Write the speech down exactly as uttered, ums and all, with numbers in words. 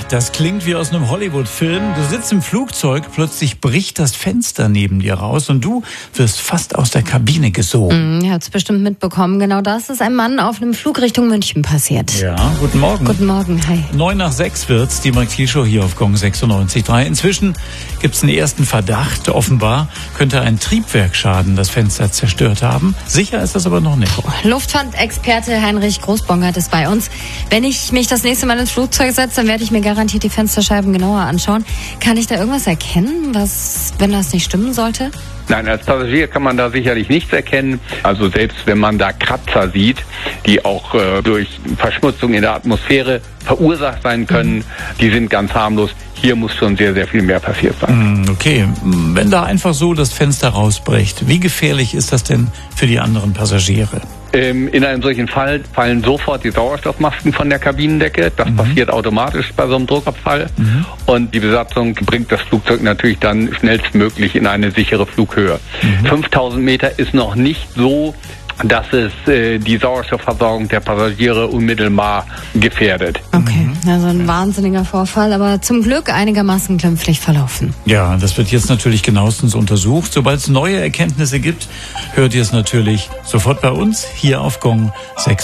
Das klingt wie aus einem Hollywood-Film. Du sitzt im Flugzeug, plötzlich bricht das Fenster neben dir raus und du wirst fast aus der Kabine gesogen. Mm, ihr habt es bestimmt mitbekommen. Genau das ist einem Mann auf einem Flug Richtung München passiert. Ja, guten Morgen. Guten Morgen, hi. Neun nach sechs wird's, die Mike-Show hier auf Gong sechsundneunzig Komma drei. Inzwischen gibt's einen ersten Verdacht. Offenbar könnte ein Triebwerksschaden das Fenster zerstört haben. Sicher ist das aber noch nicht. Luftfahrtexperte Heinrich Großbongert ist bei uns. Wenn ich mich das nächste Mal ins Flugzeug setze, dann werde ich mir garantiert die Fensterscheiben genauer anschauen. Kann ich da irgendwas erkennen, was, wenn das nicht stimmen sollte? Nein, als Passagier kann man da sicherlich nichts erkennen. Also selbst wenn man da Kratzer sieht, die auch äh, durch Verschmutzung in der Atmosphäre verursacht sein können, mhm. die sind ganz harmlos. Hier muss schon sehr, sehr viel mehr passiert sein. Okay, wenn da einfach so das Fenster rausbricht, wie gefährlich ist das denn für die anderen Passagiere? In einem solchen Fall fallen sofort die Sauerstoffmasken von der Kabinendecke. Das mhm. passiert automatisch bei so einem Druckabfall. Mhm. Und die Besatzung bringt das Flugzeug natürlich dann schnellstmöglich in eine sichere Flughöhe. Mhm. fünftausend Meter ist noch nicht so, dass es äh, die Sauerstoffversorgung der Passagiere unmittelbar gefährdet. Okay, also ein wahnsinniger Vorfall, aber zum Glück einigermaßen glimpflich verlaufen. Ja, das wird jetzt natürlich genauestens untersucht. Sobald es neue Erkenntnisse gibt, hört ihr es natürlich sofort bei uns hier auf Gong sechs.